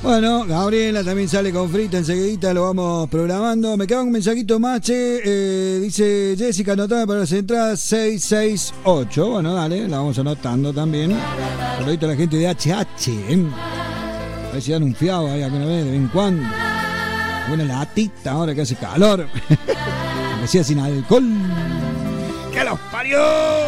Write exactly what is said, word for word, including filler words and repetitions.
Bueno, Gabriela también sale con frita, enseguidita lo vamos programando. Me queda un mensajito más, che, eh, dice Jessica, anotame para las entradas seis seis ocho. Bueno, dale, la vamos anotando también. Saludito a la gente de H H, ¿eh? A ver si dan un fiado ahí alguna vez, de vez en cuando. Una latita ahora que hace calor. Me decía sin alcohol. ¡Que los parió!